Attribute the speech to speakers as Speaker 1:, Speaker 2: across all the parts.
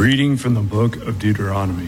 Speaker 1: Reading from the book of Deuteronomy.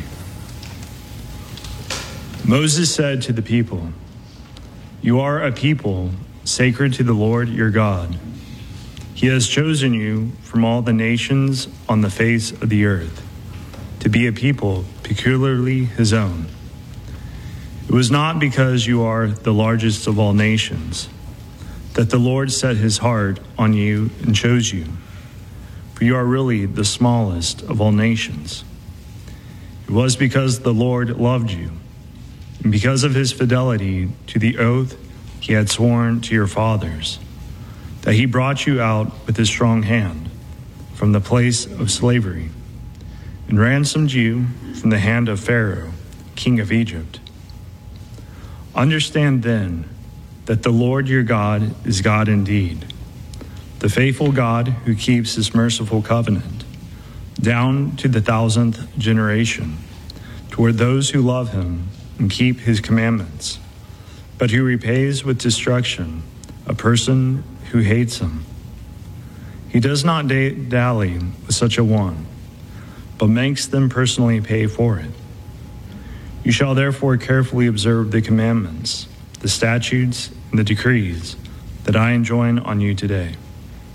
Speaker 1: Moses said to the people, "You are a people sacred to the Lord your God. He has chosen you from all the nations on the face of the earth to be a people peculiarly his own. It was not because you are the largest of all nations that the Lord set his heart on you and chose you, for you are really the smallest of all nations. It was because the Lord loved you, and because of his fidelity to the oath he had sworn to your fathers, that he brought you out with his strong hand from the place of slavery, and ransomed you from the hand of Pharaoh, king of Egypt. Understand then that the Lord your God is God indeed, the faithful God who keeps his merciful covenant down to the 1,000th generation toward those who love him and keep his commandments, but who repays with destruction a person who hates him. He does not dally with such a one, but makes them personally pay for it. You shall therefore carefully observe the commandments, the statutes, and the decrees that I enjoin on you today."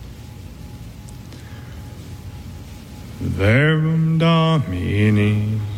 Speaker 1: Verbum Domini.